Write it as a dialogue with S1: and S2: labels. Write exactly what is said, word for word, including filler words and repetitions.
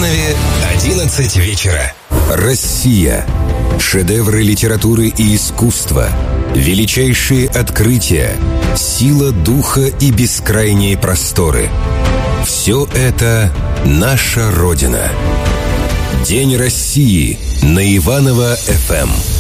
S1: Иванове одиннадцать вечера.
S2: Россия. Шедевры литературы и искусства. Величайшие открытия. Сила духа и бескрайние просторы. Все это наша Родина. День России на Иваново эф эм.